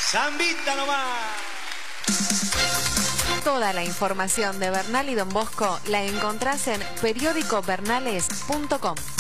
Zambita nomás. Toda la información de Bernal y Don Bosco la encontrás en periodicobernales.com.